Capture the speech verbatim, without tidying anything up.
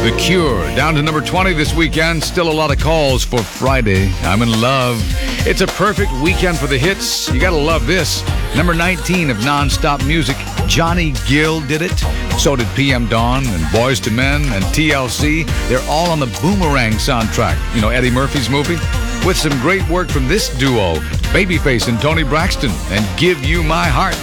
The Cure, down to number twenty this weekend. Still a lot of calls for Friday. I'm in love. It's a perfect weekend for the hits. You gotta love this. Number nineteen of non-stop music. Johnny Gill did it. So did P M Dawn and Boyz two Men and T L C. They're all on the Boomerang soundtrack. You know, Eddie Murphy's movie? With some great work from this duo, Babyface and Toni Braxton, and Give You My Heart.